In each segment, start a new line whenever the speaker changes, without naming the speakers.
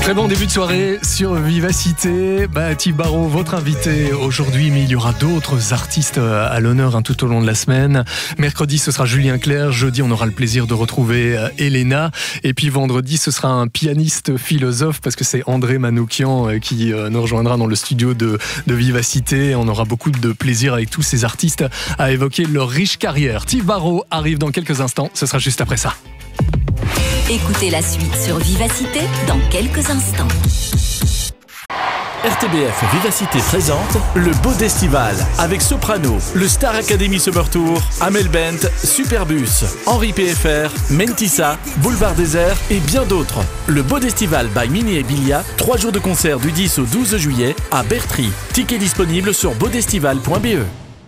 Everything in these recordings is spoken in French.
Très bon début de soirée sur Vivacité. Tiff Barrault, votre invité aujourd'hui, mais il y aura d'autres artistes à l'honneur tout au long de la semaine. Mercredi, ce sera Julien Clerc. Jeudi, on aura le plaisir de retrouver Elena. Et puis vendredi, ce sera un pianiste philosophe parce que c'est André Manoukian qui nous rejoindra dans le studio de Vivacité. On aura beaucoup de plaisir avec tous ces artistes à évoquer leur riche carrière. Tiff Barrault arrive dans quelques instants. Ce sera juste après ça.
Écoutez la suite sur Vivacité dans quelques instants.
RTBF Vivacité présente le Bodestival avec Soprano, le Star Academy Summer Tour, Amel Bent, Superbus, Henri PFR, Mentissa, Boulevard Désert et bien d'autres. Le Bodestival by Mini et Bilia, 3 jours de concert du 10 au 12 juillet à Bertry. Tickets disponibles sur bodestival.be.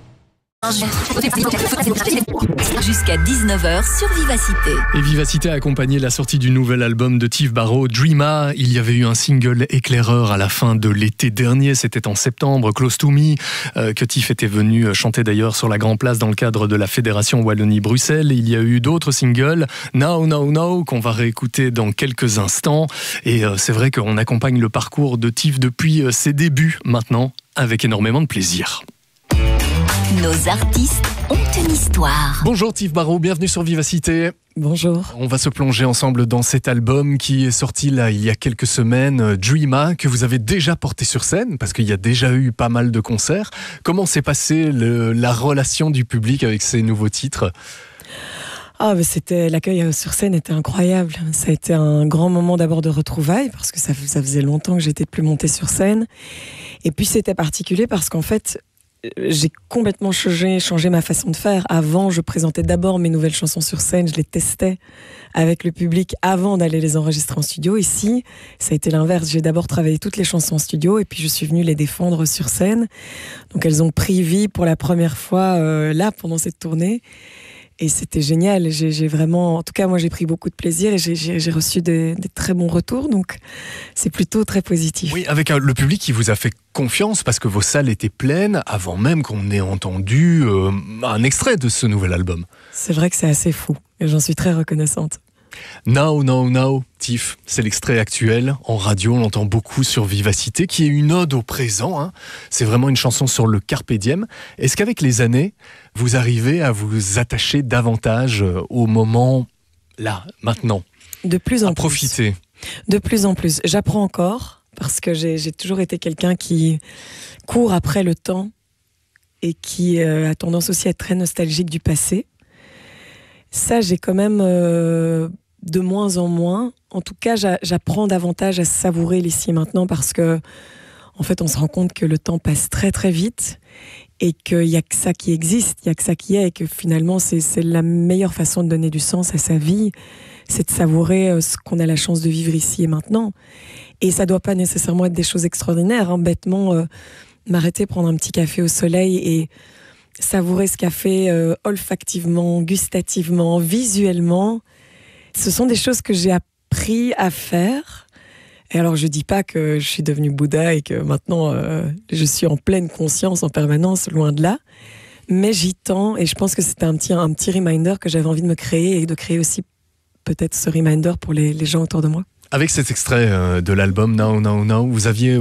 Jusqu'à 19h sur Vivacité.
Et Vivacité a accompagné la sortie du nouvel album de Tiff Barrault, Dreama. Il y avait eu un single éclaireur à la fin de l'été dernier, c'était en septembre, Close to Me, que Tiff était venu chanter d'ailleurs sur la Grand Place dans le cadre de la Fédération Wallonie-Bruxelles. Il y a eu d'autres singles, Now, Now, Now, qu'on va réécouter dans quelques instants. Et c'est vrai qu'on accompagne le parcours de Tiff depuis ses débuts maintenant, avec énormément de plaisir.
Nos artistes ont une histoire.
Bonjour Tiff Barrault, bienvenue sur Vivacité.
Bonjour.
On va se plonger ensemble dans cet album qui est sorti là il y a quelques semaines, Dreama, que vous avez déjà porté sur scène parce qu'il y a déjà eu pas mal de concerts. Comment s'est passée la relation du public avec ces nouveaux titres ?
L'accueil sur scène était incroyable. Ça a été un grand moment d'abord de retrouvailles parce que ça faisait longtemps que j'étais plus montée sur scène. Et puis c'était particulier parce qu'en fait, j'ai complètement changé ma façon de faire. Avant, je présentais d'abord mes nouvelles chansons sur scène, je les testais avec le public avant d'aller les enregistrer en studio. Ici, ça a été l'inverse. J'ai d'abord travaillé toutes les chansons en studio et puis je suis venue les défendre sur scène. Donc elles ont pris vie pour la première fois là, pendant cette tournée. Et c'était génial. J'ai vraiment, en tout cas, moi, j'ai pris beaucoup de plaisir et j'ai reçu des très bons retours. Donc, c'est plutôt très positif.
Oui, avec le public qui vous a fait confiance parce que vos salles étaient pleines avant même qu'on ait entendu un extrait de ce nouvel album.
C'est vrai que c'est assez fou et j'en suis très reconnaissante.
Now, Now, Now, Tiff, c'est l'extrait actuel. En radio, on l'entend beaucoup sur Vivacité, qui est une ode au présent. C'est vraiment une chanson sur le carpe diem. Est-ce qu'avec les années, vous arrivez à vous attacher davantage au moment, là, maintenant ?
De plus en plus.
Profiter.
De plus en plus. J'apprends encore, parce que j'ai toujours été quelqu'un qui court après le temps et qui a tendance aussi à être très nostalgique du passé. Ça, j'ai quand même de moins en moins. En tout cas, j'apprends davantage à savourer l'ici et maintenant parce que, en fait, on se rend compte que le temps passe très très vite et qu'il n'y a que ça qui existe, il n'y a que ça qui est et que finalement, c'est la meilleure façon de donner du sens à sa vie, c'est de savourer ce qu'on a la chance de vivre ici et maintenant. Et ça ne doit pas nécessairement être des choses extraordinaires. Bêtement, m'arrêter, prendre un petit café au soleil et savourer ce café olfactivement, gustativement, visuellement. Ce sont des choses que j'ai appris à faire. Et alors, je dis pas que je suis devenue Bouddha et que maintenant, je suis en pleine conscience en permanence, loin de là. Mais j'y tends et je pense que c'était un petit reminder que j'avais envie de me créer et de créer aussi peut-être ce reminder pour les gens autour de moi.
Avec cet extrait de l'album Now, Now, Now, vous aviez